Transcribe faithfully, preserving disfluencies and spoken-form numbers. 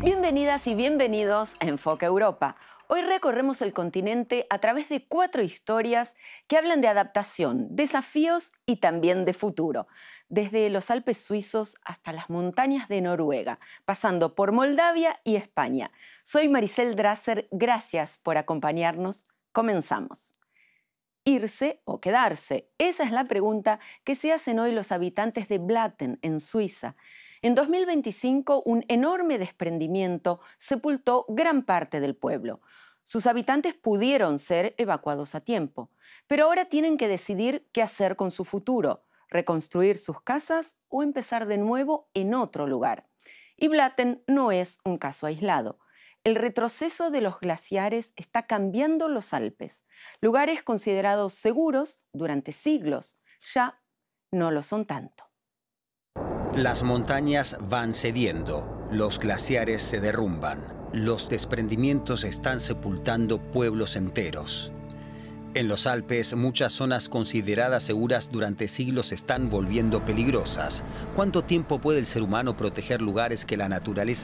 Bienvenidas y bienvenidos a Enfoque Europa. Hoy recorremos el continente a través de cuatro historias que hablan de adaptación, desafíos y también de futuro. Desde los Alpes suizos hasta las montañas de Noruega, pasando por Moldavia y España. Soy Maricel Drasser, gracias por acompañarnos. Comenzamos. ¿Irse o quedarse? Esa es la pregunta que se hacen hoy los habitantes de Blatten, en Suiza. En dos mil veinticinco, un enorme desprendimiento sepultó gran parte del pueblo. Sus habitantes pudieron ser evacuados a tiempo, pero ahora tienen que decidir qué hacer con su futuro, reconstruir sus casas o empezar de nuevo en otro lugar. Y Blatten no es un caso aislado. El retroceso de los glaciares está cambiando los Alpes. Lugares considerados seguros durante siglos ya no lo son tanto. Las montañas van cediendo, los glaciares se derrumban, los desprendimientos están sepultando pueblos enteros. En los Alpes, muchas zonas consideradas seguras durante siglos se están volviendo peligrosas. ¿Cuánto tiempo puede el ser humano proteger lugares que la naturaleza